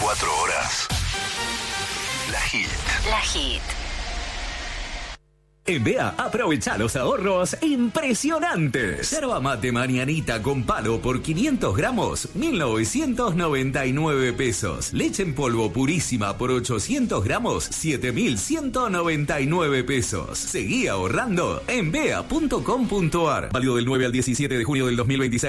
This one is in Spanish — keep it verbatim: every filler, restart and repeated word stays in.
veinticuatro horas. La Hit. La Hit. En B A, aprovecha los ahorros impresionantes. Yerba mate mañanita con palo por quinientos gramos, mil novecientos noventa y nueve pesos. Leche en polvo purísima por ochocientos gramos, siete mil ciento noventa y nueve pesos. Seguí ahorrando en bea punto com punto ar. Válido del nueve al diecisiete de junio del dos mil veintiséis.